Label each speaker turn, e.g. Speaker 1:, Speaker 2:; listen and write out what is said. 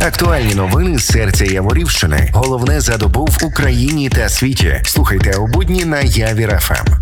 Speaker 1: Актуальні новини з серця Яворівщини. Головне за добу в Україні та світі. Слухайте у будні на Явір ФМ.